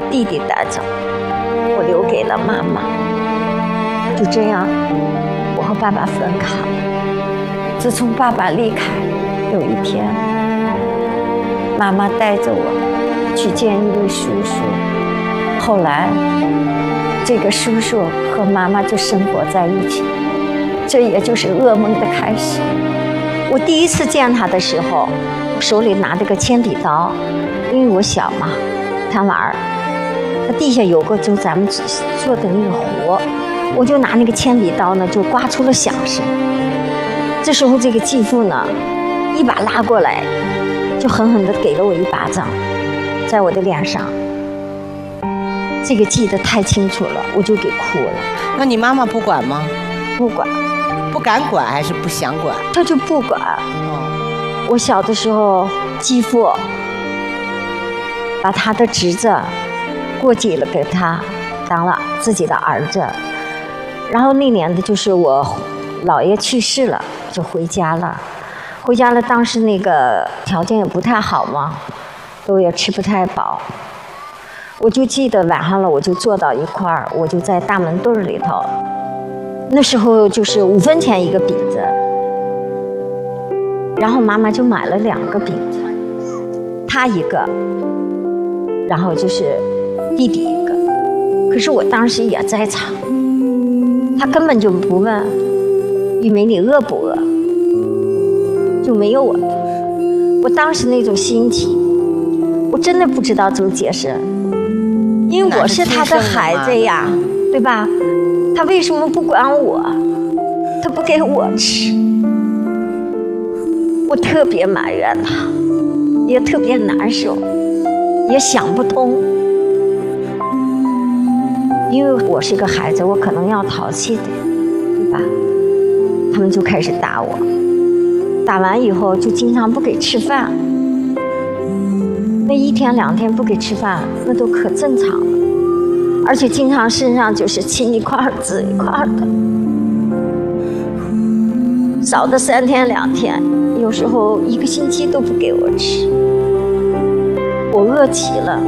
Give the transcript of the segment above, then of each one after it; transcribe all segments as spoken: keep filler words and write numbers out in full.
弟弟带走，我留给了妈妈。就这样，我和爸爸分开了。自从爸爸离开，有一天，妈妈带着我去见一位叔叔。后来，这个叔叔和妈妈就生活在一起，这也就是噩梦的开始。我第一次见他的时候，手里拿着个铅笔刀，因为我小嘛，贪玩儿。他地下有个就咱们做的那个活，我就拿那个铅笔刀呢，就刮出了响声。这时候这个继父呢，一把拉过来，就狠狠地给了我一巴掌，在我的脸上。这个记得太清楚了，我就给哭了。 那你妈妈不管吗？ 不管。 不敢管还是不想管？ 他就不管。哦，我小的时候，继父把他的侄子过继了给他，当了自己的儿子。然后那年的就是我姥爷去世了，就回家了。回家了，当时那个条件也不太好嘛，都也吃不太饱。我就记得晚上了，我就坐到一块儿，我就在大门墩儿里头。那时候就是五分钱一个饼子，然后妈妈就买了两个饼子，她一个，然后就是弟弟一个。可是我当时也在场，她根本就不问玉梅你饿不饿，就没有我。我当时那种心情，我真的不知道怎么解释，因为我是她的孩子呀，对吧？他为什么不管我？他不给我吃，我特别埋怨他，也特别难受，也想不通。因为我是个孩子，我可能要淘气的，对吧？他们就开始打我，打完以后就经常不给吃饭，那一天两天不给吃饭，那都可正常了。而且经常身上就是青一块紫一块的，少的三天两天，有时候一个星期都不给我吃，我饿极了，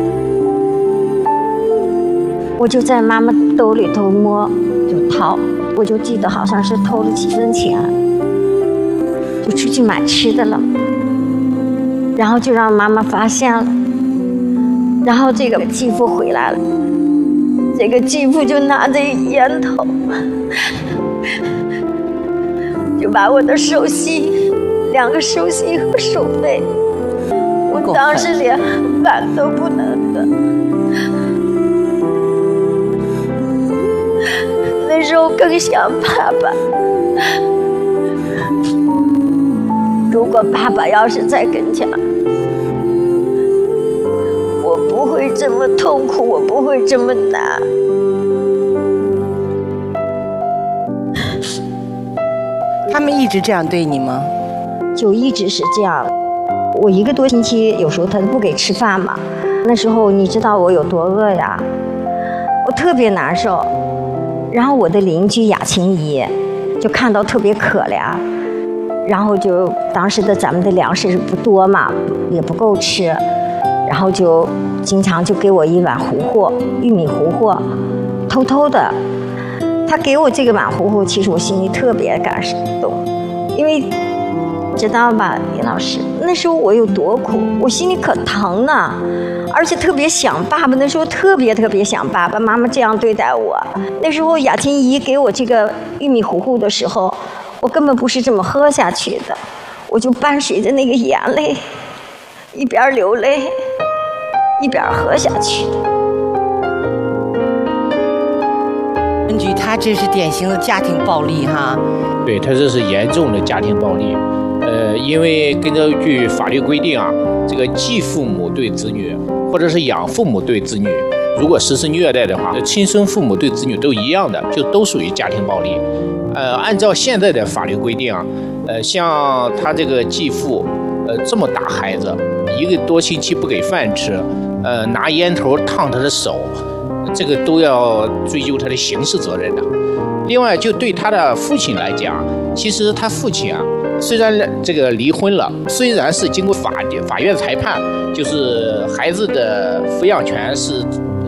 我就在妈妈兜里头摸，就掏，我就记得好像是偷了几分钱，就出去买吃的了，然后就让妈妈发现了，然后这个继父回来了。这个继父就拿着烟头，就把我的手心、两个手心和手背，我当时连饭都不能的。那时候更想爸爸。如果爸爸要是在跟前，我不会这么痛苦，我不会这么难。 他们一直这样对你吗？ 就一直是这样。我一个多星期，有时候他都不给吃饭嘛。那时候你知道我有多饿呀，我特别难受。然后我的邻居雅琴姨就看到特别可怜，然后就当时的咱们的粮食不多嘛，也不够吃。然后就经常就给我一碗糊糊，玉米糊糊，偷偷的。他给我这个碗糊糊，其实我心里特别感动，因为知道吧，李老师，那时候我有多苦，我心里可疼呢，而且特别想爸爸。那时候特别特别想爸爸，妈妈这样对待我。那时候雅琴姨给我这个玉米糊糊的时候，我根本不是这么喝下去的，我就伴随着那个眼泪，一边流泪。一边喝下去。 根据他这是典型的家庭暴力哈。 对，他这是严重的家庭暴力。呃，因为根据法律规定啊，这个继父母对子女，或者是养父母对子女，如果实施虐待的话，亲生父母对子女都一样的，就都属于家庭暴力。呃，按照现在的法律规定啊，呃，像他这个继父，呃，这么打孩子，一个多星期不给饭吃。呃，拿烟头烫他的手，这个都要追究他的刑事责任的。另外，就对他的父亲来讲，其实他父亲啊，虽然这个离婚了，虽然是经过法法院裁判，就是孩子的抚养权是